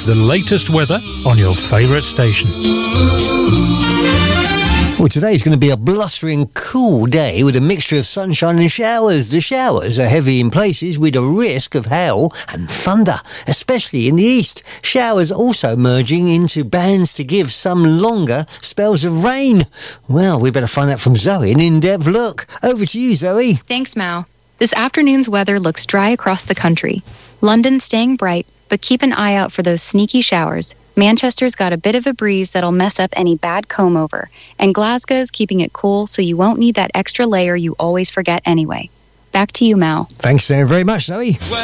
the latest weather on your favourite station. Well, today's going to be a blustering cool day with a mixture of sunshine and showers. The showers are heavy in places with a risk of hail and thunder, especially in the east. Showers also merging into bands to give some longer spells of rain. Well, we better find out from Zoe an in-depth look. Over to you, Zoe. Thanks, Mal. This afternoon's weather looks dry across the country. London's staying bright, but keep an eye out for those sneaky showers. Manchester's got a bit of a breeze that'll mess up any bad comb-over. And Glasgow's keeping it cool, so you won't need that extra layer you always forget anyway. Back to you, Mal. Thanks very much, Zoe.